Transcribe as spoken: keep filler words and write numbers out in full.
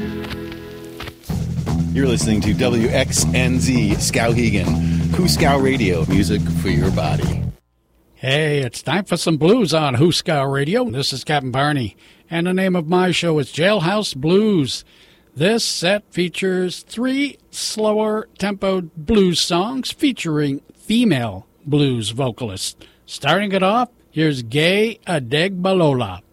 You're listening to W X N Z Skowhegan, Huskow Radio, music for your body. Hey, it's time for some blues on Huskow Radio. This is Captain Barney, and the name of my show is Jailhouse Blues. This set features three slower tempoed blues songs featuring female blues vocalists. Starting it off, here's Gay Adegbalola.